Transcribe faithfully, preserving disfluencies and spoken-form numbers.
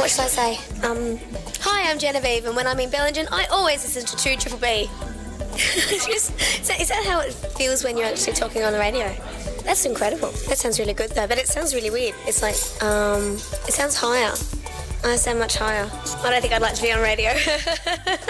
What shall I say? Um, hi, I'm Genevieve, and when I'm in Bellingen, I always listen to two Triple B. Just, is, that, is that how it feels when you're actually talking on the radio? That's incredible. That sounds really good, though, but it sounds really weird. It's like, um, it sounds higher. I sound much higher. I don't think I'd like to be on radio.